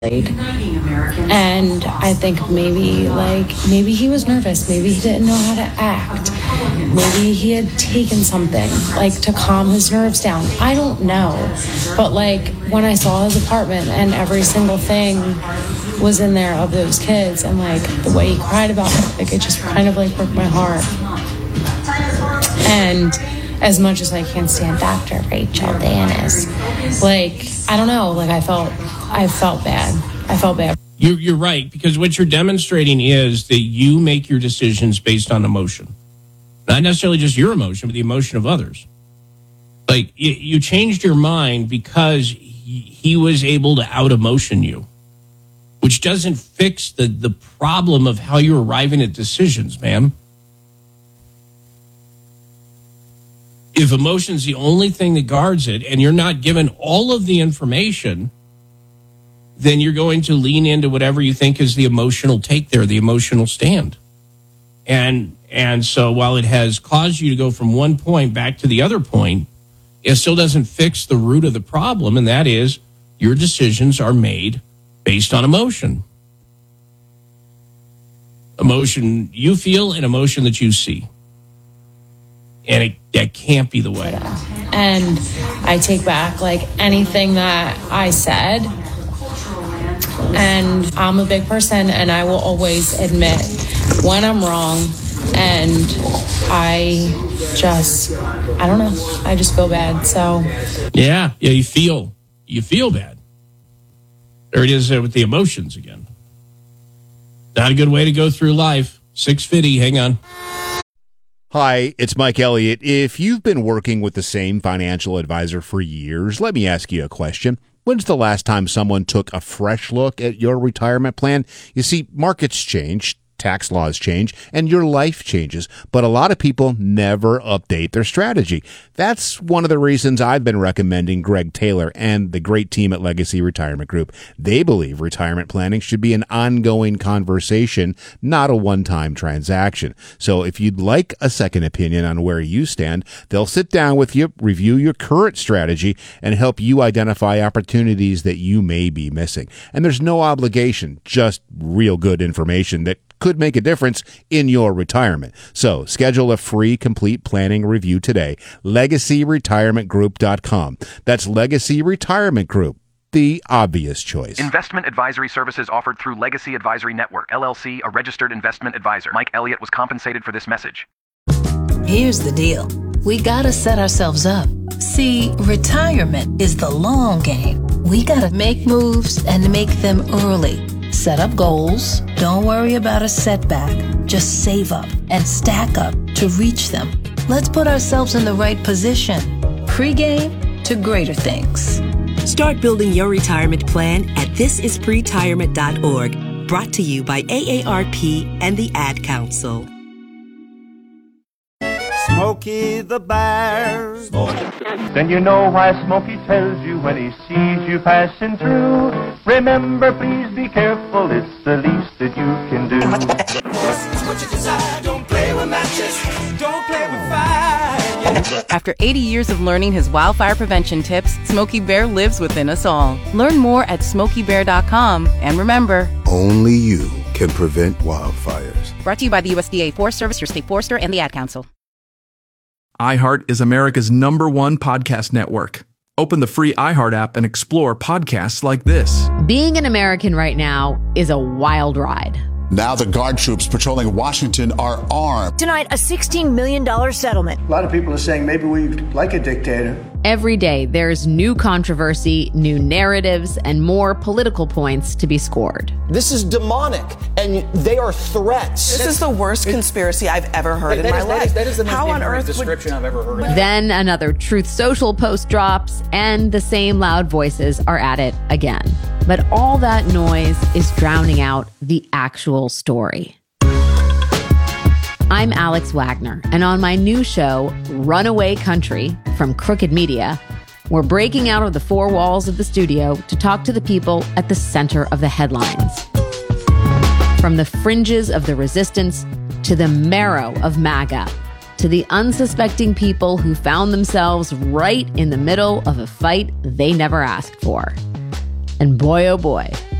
And I think maybe he was nervous. Maybe he didn't know how to act. Maybe he had taken something to calm his nerves down. I don't know. But when I saw his apartment and every single thing was in there of those kids and the way he cried about it, it just kind of broke my heart. And as much as I can't stand Dr. Rachel Dennis, I don't know, I felt bad. I felt bad. You're right, because what you're demonstrating is that you make your decisions based on emotion. Not necessarily just your emotion, but the emotion of others. You changed your mind because he was able to out-emotion you, which doesn't fix the problem of how you're arriving at decisions, ma'am. If emotion's the only thing that guards it and you're not given all of the information, then you're going to lean into whatever you think is the emotional take there, the emotional stand. And so while it has caused you to go from one point back to the other point, it still doesn't fix the root of the problem, and that is your decisions are made based on emotion. Emotion you feel and emotion that you see. And that can't be the way. And I take back anything that I said. And I'm a big person, and I will always admit when I'm wrong. And I don't know. I just feel bad. So yeah, you feel bad. There it is with the emotions again. Not a good way to go through life. 650, hang on. Hi, it's Mike Elliott. If you've been working with the same financial advisor for years, let me ask you a question. When's the last time someone took a fresh look at your retirement plan? You see, markets change, tax laws change, and your life changes, but a lot of people never update their strategy. That's one of the reasons I've been recommending Greg Taylor and the great team at Legacy Retirement Group. They believe retirement planning should be an ongoing conversation, not a one-time transaction. So if you'd like a second opinion on where you stand, they'll sit down with you, review your current strategy, and help you identify opportunities that you may be missing. And there's no obligation, just real good information that could make a difference in your retirement. So schedule a free complete planning review today. LegacyRetirementGroup.com. That's Legacy Retirement Group, the obvious choice. Investment advisory services offered through Legacy Advisory Network, LLC, a registered investment advisor. Mike Elliott was compensated for this message. Here's the deal. We gotta set ourselves up. See, retirement is the long game. We gotta make moves and make them early. Set up goals. Don't worry about a setback. Just save up and stack up to reach them. Let's put ourselves in the right position. Pre-game to greater things. Start building your retirement plan at thisispretirement.org. Brought to you by AARP and the Ad Council. Smokey the Bear. Then you know why Smokey tells you when he sees you passing through. Remember, please be careful, it's the least that you can do. What you desire, don't play with matches, don't play with fire. After 80 years of learning his wildfire prevention tips, Smokey Bear lives within us all. Learn more at SmokeyBear.com. And remember, only you can prevent wildfires. Brought to you by the USDA Forest Service, your state forester, and the Ad Council. iHeart is America's #1 podcast network. Open the free iHeart app and explore podcasts like this. Being an American right now is a wild ride. Now the guard troops patrolling Washington are armed. Tonight, a $16 million settlement. A lot of people are saying maybe we like a dictator. Every day, there's new controversy, new narratives, and more political points to be scored. This is demonic, and they are threats. This is the worst conspiracy I've ever heard in my life. That is the most ignorant description I've ever heard. Then another Truth Social post drops, and the same loud voices are at it again. But all that noise is drowning out the actual story. I'm Alex Wagner, and on my new show, Runaway Country, from Crooked Media, we're breaking out of the four walls of the studio to talk to the people at the center of the headlines. From the fringes of the resistance to the marrow of MAGA, to the unsuspecting people who found themselves right in the middle of a fight they never asked for. And boy, oh boy,